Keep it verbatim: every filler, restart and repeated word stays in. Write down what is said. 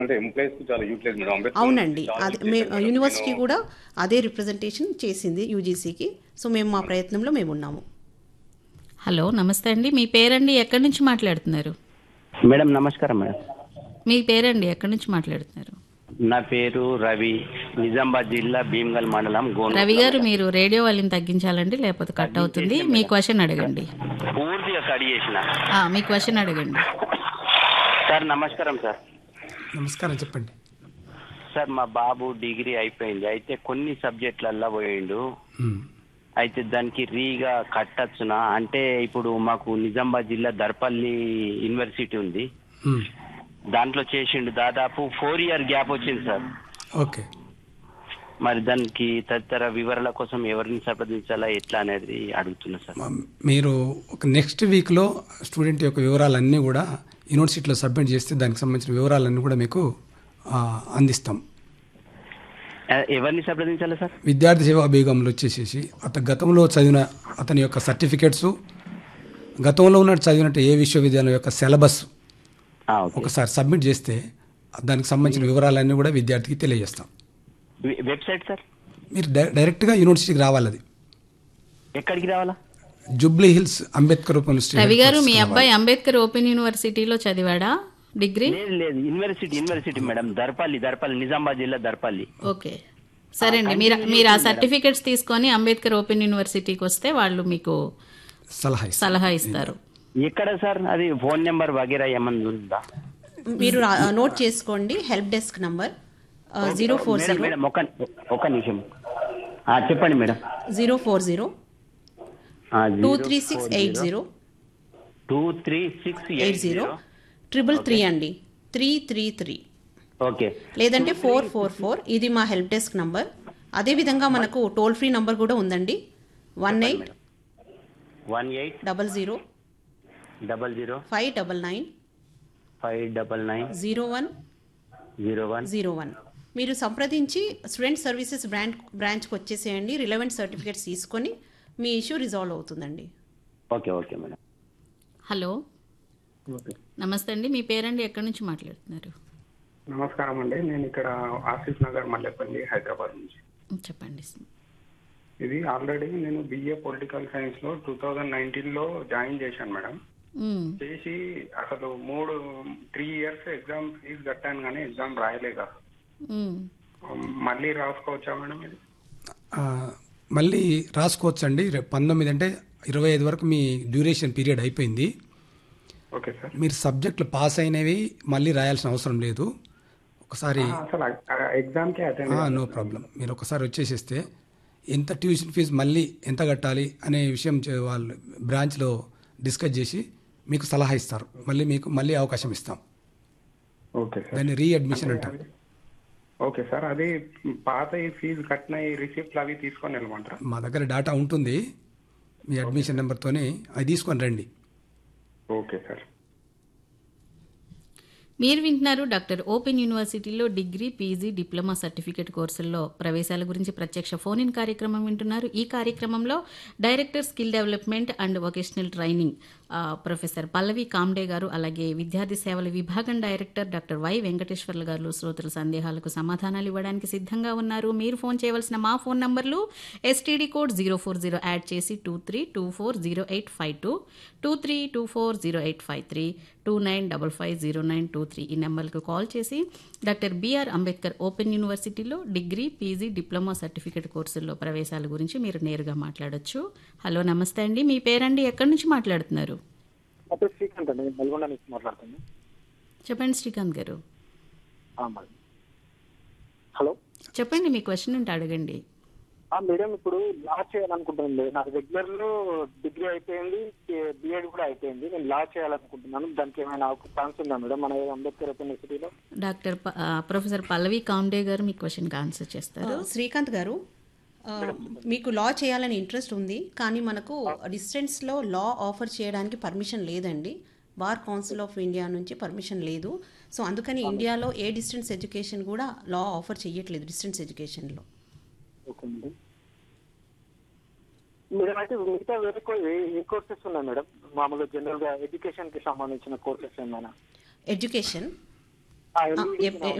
అంటే ఎంప్లాయీస్ కు చాలా యూటిలైజ్ మేడం. అంబేద్కర్ అవునండి, చాలా అది యూజ్ మే చేశారు మేడం. యూనివర్సిటీ నేను కూడా అదే రిప్రజెంటేషన్ చేసింది యూజీసీకి. సో మేము మా ప్రయత్నంలో మేము ఉన్నాము. హలో నమస్తే అండి, మీ పేరండి ఎక్కడి నుంచి మాట్లాడుతున్నారు? మేడం నమస్కారం మేడం. మీ పేరండి ఎక్కడి నుంచి మాట్లాడుతున్నారు? నా పేరు రవి, నిజామాబాద్ జిల్లా భీమ్గల్ మండలం గోను. రవి గారు, మీరు రేడియో వాల్యూమ్ తగ్గించాలండి, లేకపోతే కట్ అవుతుంది. మీ క్వశ్చన్ అడగండి. పూర్తిగా కడి చేసిన ఆ, మీ క్వశ్చన్ అడగండి. సార్ నమస్కారం సార్. నమస్కారం, చెప్పండి. సార్ మా బాబు డిగ్రీ అయిపోయింది, అయితే కొన్ని సబ్జెక్టులల్లో పోయిండు. మ్మ్. అయితే దానికి రీగా కట్టచ్చునా అంటే ఇప్పుడు మాకు నిజామాబాద్ జిల్లా దర్పల్లి యూనివర్సిటీ ఉంది, మ్మ్. దాంట్లో చేసిండు. దాదాపు ఫోర్ ఇయర్ గ్యాప్ వచ్చింది సార్. ఓకే. మరి దానికి తదితర వివరాల కోసం ఎవరిని సంప్రదించాలా ఎట్లా అనేది అడుగుతున్నా సార్. మ- మీరు ఒక నెక్స్ట్ వీక్లో స్టూడెంట్ యొక్క వివరాలన్నీ కూడా యూనివర్సిటీలో సబ్మిట్ చేస్తే దానికి సంబంధించిన వివరాలన్నీ కూడా మీకు ఆ, అందిస్తాం. ఎ- ఎవరిని సంప్రదించాలా సార్? విద్యార్థి సేవా విభాగంలో వచ్చేసేసి అతను గతంలో చదివిన అతని యొక్క సర్టిఫికేట్స్, గతంలో ఉన్నట్టు చదివినట్టు ఏ విశ్వవిద్యాలయం యొక్క సిలబస్ ఆ, ఓకే. ఒకసారి సబ్మిట్ చేస్తే దానికి సంబంధించిన వివరాలన్నీ కూడా విద్యార్థికి తెలియజేస్తాం. వె- వెబ్సైట్ సార్ మీరు డై- డైరెక్ట్గా యూనివర్సిటీకి రావాలి. అది ఎక్కడికి రావాలా? Jubilee hills Ambedkar university. Ravi గారు, మీ అబ్బాయి అంబేద్కర్ ఓపెన్ యూనివర్సిటీలో చదివాడా డిగ్రీ? లేదు లేదు, university university madam, Darpalli Darpalli Nizamabad జిల్లా దర్పల్లి. ఓకే, సరే అండి. మీరు మీరు ఆ సర్టిఫికెట్స్ తీసుకొని అంబేద్కర్ ఓపెన్ యూనివర్సిటీకి వస్తే వాళ్ళు మీకు సలహా ఇస్తాం. సలహా ఇస్తారు. ఎక్కడ సార్ అది? ఫోన్ నెంబర్ వగేరా ఏమన్నా ఉందా? మీరు రా- నోట్ చేసుకోండి, help desk number zero four madam zero madam ఒక ఒక నిమిషం. ఆ, చెప్పండి madam. Zero four zero two three six eight zero two three six eight zero triple three అండి, త్రీ త్రీ త్రీ, ఓకే. లేదంటే ఫోర్ ఫోర్ ఫోర్. ఇది మా help desk number. అదేవిధంగా మనకు టోల్ ఫ్రీ నంబర్ కూడా ఉందండి, one eight one eight double zero double zero five double nine five double nine zero one zero one. Zero one. మీరు సంప్రదించి student services branch బ్రాంచ్కి వచ్చేసేయండి. రిలవెంట్ సర్టిఫికేట్స్ తీసుకొని మీ issue resolve అవుతుందండి. Okay okay madam. Hello okay. నమస్తే అండి, మీ పేరండి ఎక్కడి నుంచి మాట్లాడుతున్నారు? నమస్కారం అండి, నేను ఇక్కడ ఆసిఫ్ నగర్ మల్లెపల్లి హైదరాబాద్ నుంచి. చెప్పండి. ఇది ఆల్రెడీ నేను బిఏ పొలిటికల్ సైన్స్ లో టూ థౌజండ్ నైన్టీన్ లో జాయిన్ చేశాను మేడం. మ్మ్. చేసి అసలు మూడు త్రీ ఇయర్స్ ఎగ్జామ్ ఫీజు కట్టాను కానీ ఎగ్జామ్ రాయలేదు. మ్మ్. మళ్ళీ రాసుకోవచ్చా మేడం ఇది? ఆ, మళ్ళీ రాసుకోవచ్చండి. రేపు పంతొమ్మిది అంటే ఇరవై ఐదు వరకు మీ డ్యూరేషన్ పీరియడ్ అయిపోయింది. Okay sir. మీరు సబ్జెక్టులు పాస్ అయినవి మళ్ళీ రాయాల్సిన అవసరం లేదు. ఒకసారి ఆ, అసలు ఎగ్జామ్ కి అటెండ్ నో ప్రాబ్లం. మీరు ఒకసారి వచ్చేసేస్తే ఎంత ట్యూషన్ ఫీజు మళ్ళీ ఎంత కట్టాలి అనే విషయం చే- వాళ్ళు బ్రాంచ్లో డిస్కస్ చేసి మీకు సలహా ఇస్తారు. మళ్ళీ మీకు మళ్ళీ అవకాశం ఇస్తాం. Okay sir. దాన్ని రీఅడ్మిషన్ అంటారు. ఓకే సార్, అది పాత ఈ ఫీజు కట్టిన ఈ రిసిప్ట్లు అవి తీసుకొని వెళ్ళమంటారా? మా దగ్గర డేటా ఉంటుంది, మీ అడ్మిషన్ నెంబర్తోనే అది తీసుకొని రండి. Okay sir. మీరు వింటున్నారు డాక్టర్ ఓపెన్ యూనివర్సిటీలో డిగ్రీ, పీజీ, డిప్లొమా సర్టిఫికేట్ కోర్సుల్లో ప్రవేశాల గురించి ప్రత్యక్ష ఫోన్ ఇన్ కార్యక్రమం వింటున్నారు. ఈ కార్యక్రమంలో director skill development and vocational training ఆ, ప్రొఫెసర్ పల్లవి కామ్డే గారు, అలాగే విద్యార్థి సేవల విభాగం డైరెక్టర్ డాక్టర్ వై వెంకటేశ్వర్లు గారు శ్రోతల సందేహాలకు సమాధానాలు ఇవ్వడానికి సిద్ధంగా ఉన్నారు. మీరు ఫోన్ చేయవలసిన మా ఫోన్ నంబర్లు STD code zero four zero add చేసి two three two four zero eight five two two three two four zero eight five three two nine double five zero nine two three ఈ నెంబర్లకు call చేసి doctor BR Ambedkar open యూనివర్సిటీలో degree, PG, diploma certificate కోర్సుల్లో ప్రవేశాల గురించి మీరు నేరుగా మాట్లాడొచ్చు. Hello నమస్తే అండి, మీ పేరండి ఎక్కడి నుంచి మాట్లాడుతున్నారు? నా పేరు శ్రీకాంత్ అండి, నేను నల్గొండ నుంచి మాట్లాడుతాను. చెప్పండి శ్రీకాంత్ గారు. ఆ, మేడం. హలో చెప్పండి, మీ క్వశ్చన్ ఉంటే అడగండి. ఆ, మేడం ఇప్పుడు లా చేయాలనుకుంటున్నాను మేడం. నాకు రెగ్యులర్ లో డిగ్రీ అయిపోయింది, బిఎడ్ కూడా అయిపోయింది. నేను లా చేయాలనుకుంటున్నాను. దానికి ఏమైనా ఛాన్స్ ఉందా మేడం మన అంబేద్కర్ యూనివర్సిటీలో? డాక్టర్ ప- ఆ, ప్రొఫెసర్ పల్లవి కామ్డే గారు మీ క్వశ్చన్కి ఆన్సర్ చేస్తారు. ఆ, శ్రీకాంత్ గారు, ఆ, మీకు లా చేయాలని ఇంట్రెస్ట్ ఉంది, కానీ మనకు డిస్టెన్స్లో లా ఆఫర్ చేయడానికి పర్మిషన్ లేదండి. బార్ కౌన్సిల్ ఆఫ్ ఇండియా నుంచి పర్మిషన్ లేదు. సో అందుకని ఇండియాలో ఏ డిస్టెన్స్ ఎడ్యుకేషన్ కూడా లా ఆఫర్ చేయట్లేదు డిస్టెన్స్ ఎడ్యుకేషన్లో. Okay madam. మేడం అయితే మిగతా వేరే కో- ఏ- ఏ కోర్సెస్ ఉన్నాయి మేడం? మామూలుగా జనరల్ గా ఎడ్యుకేషన్ కి సంబంధించిన కోర్సెస్ ఏమైనా? ఎడ్యుకేషన్ ఆ, ఆ, ఎల్ఈడి ఎప్-